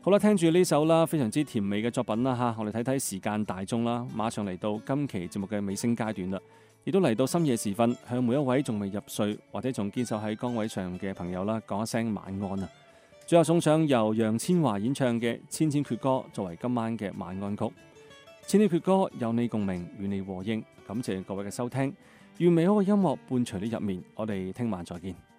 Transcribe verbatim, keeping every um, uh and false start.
好啦，聽住呢首啦，非常之甜美嘅作品啦吓，我哋睇睇時間大鐘啦，馬上嚟到今期節目嘅尾聲階段啦，亦都嚟到深夜時分，向每一位仲未入睡或者仲堅守喺崗位上嘅朋友啦，講一聲晚安啊！最後送上由楊千嬅演唱嘅《千千闕歌》作為今晚嘅晚安曲，《千千闕歌》有你共鳴，與你和應，感謝各位嘅收聽，願美好嘅音樂伴隨你入眠，我哋聽晚再見。